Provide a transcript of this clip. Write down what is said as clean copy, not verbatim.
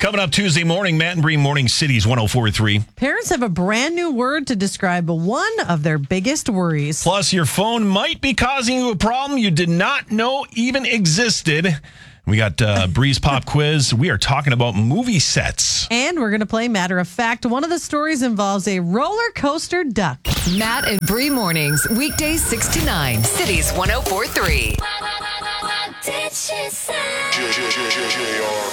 Coming up Tuesday morning, Matt and Bree Morning Cities 104.3. Parents have a brand new word to describe one of their biggest worries. Plus, your phone might be causing you a problem you did not know even existed. We got Bree's Pop Quiz. We are talking about movie sets. And we're going to play Matter of Fact. One of the stories involves a roller coaster duck. Matt and Bree Mornings, weekdays 6 to 9. Cities 104.3.